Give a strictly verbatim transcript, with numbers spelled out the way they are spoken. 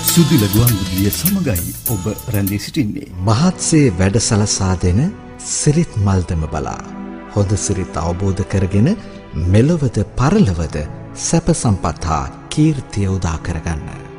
සුදිල ගුවන්විදුලිය සමගයි ඔබ රැඳී සිටින්නේ. මහත්සේ වැඩ සලසා දෙන සිරිත් මල්දම බලා හොඳ සිරිත් අවබෝධ කරගෙන මෙලොවද පරලොවද සැප සම්පත් හා කීර්තිය උදා කරගන්න.